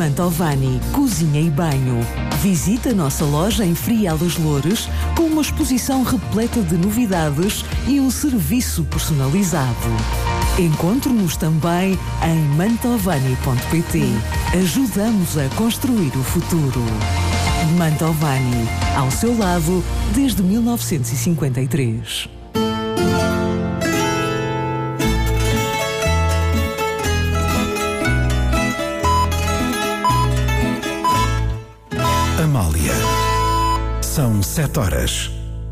Mantovani Cozinha e Banho. Visite a nossa loja em Frial dos Loures com uma exposição repleta de novidades e um serviço personalizado. Encontre-nos também em mantovani.pt. Ajudamos a construir o futuro. Mantovani, ao seu lado desde 1953. Amália. São 7 horas.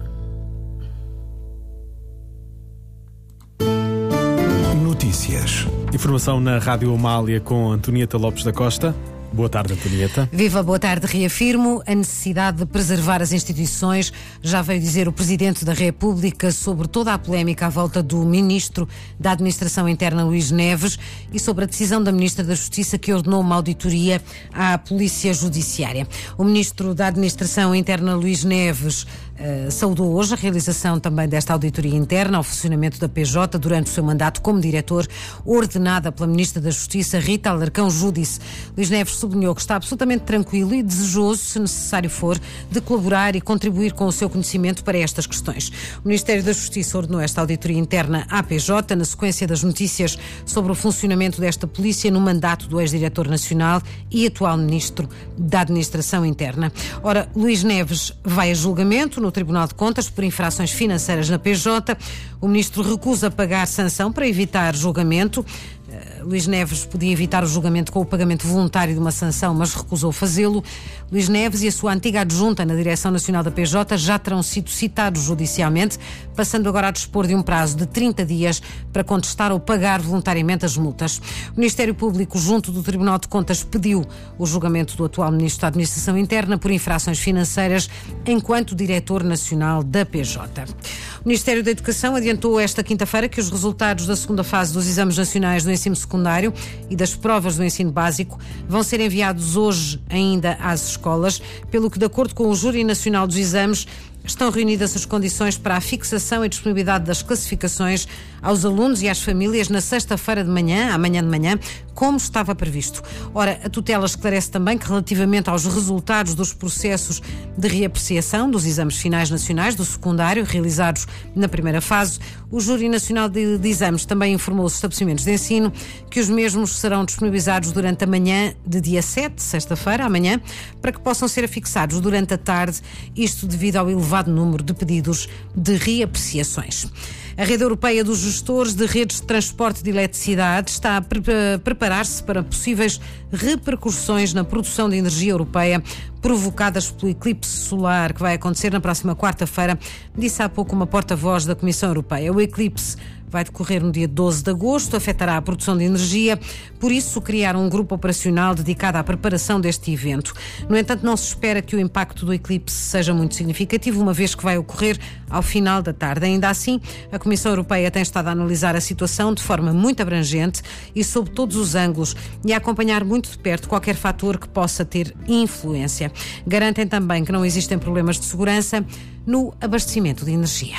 Notícias. Informação na Rádio Amália com Antonieta Lopes da Costa. Boa tarde, Antonieta. Viva, boa tarde. Reafirmo a necessidade de preservar as instituições. Já veio dizer o Presidente da República sobre toda a polémica à volta do Ministro da Administração Interna, Luís Neves, e sobre a decisão da Ministra da Justiça que ordenou uma auditoria à Polícia Judiciária. O Ministro da Administração Interna, Luís Neves, saudou hoje a realização também desta auditoria interna ao funcionamento da PJ durante o seu mandato como diretor, ordenada pela Ministra da Justiça, Rita Alarcão Júdice. Luís Neves sublinhou que está absolutamente tranquilo e desejoso, se necessário for, de colaborar e contribuir com o seu conhecimento para estas questões. O Ministério da Justiça ordenou esta auditoria interna à PJ na sequência das notícias sobre o funcionamento desta polícia no mandato do ex-diretor nacional e atual Ministro da Administração Interna. Ora, Luís Neves vai a julgamento no Tribunal de Contas por infrações financeiras na PJ. O Ministro recusa pagar sanção para evitar julgamento. Luís Neves podia evitar o julgamento com o pagamento voluntário de uma sanção, mas recusou fazê-lo. Luís Neves e a sua antiga adjunta na Direção Nacional da PJ já terão sido citados judicialmente, passando agora a dispor de um prazo de 30 dias para contestar ou pagar voluntariamente as multas. O Ministério Público, junto do Tribunal de Contas, pediu o julgamento do atual Ministro da Administração Interna por infrações financeiras enquanto Diretor Nacional da PJ. O Ministério da Educação adiantou esta quinta-feira que os resultados da segunda fase dos exames nacionais do ensino secundário e das provas do ensino básico vão ser enviados hoje ainda às escolas, pelo que, de acordo com o Júri Nacional dos Exames, estão reunidas as condições para a fixação e disponibilidade das classificações aos alunos e às famílias na sexta-feira de manhã, amanhã de manhã, como estava previsto. Ora, a tutela esclarece também que, relativamente aos resultados dos processos de reapreciação dos exames finais nacionais do secundário realizados na primeira fase, o Júri Nacional de Exames também informou os estabelecimentos de ensino que os mesmos serão disponibilizados durante a manhã de dia 7, sexta-feira, amanhã, para que possam ser afixados durante a tarde, isto devido ao elevado número de pedidos de reapreciações. A Rede Europeia dos Gestores de Redes de Transporte de Eletricidade está a preparar-se para possíveis repercussões na produção de energia europeia provocadas pelo eclipse solar que vai acontecer na próxima quarta-feira, disse há pouco uma porta-voz da Comissão Europeia. O eclipse vai decorrer no dia 12 de agosto, afetará a produção de energia, por isso criaram um grupo operacional dedicado à preparação deste evento. No entanto, não se espera que o impacto do eclipse seja muito significativo, uma vez que vai ocorrer ao final da tarde. Ainda assim, a Comissão Europeia tem estado a analisar a situação de forma muito abrangente e sob todos os ângulos e a acompanhar muito de perto qualquer fator que possa ter influência. Garantem também que não existem problemas de segurança no abastecimento de energia.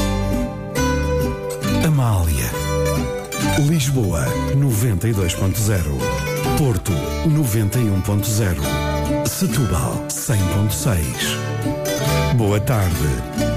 Amália. Lisboa 92.0. Porto 91.0. Setúbal 100.6. Boa tarde.